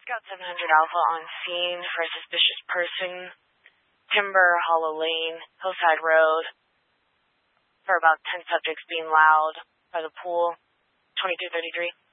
Scout 700 Alpha on scene for a suspicious person. Timber, Hollow Lane, Hillside Road. For about 10 subjects being loud by the pool. 2233.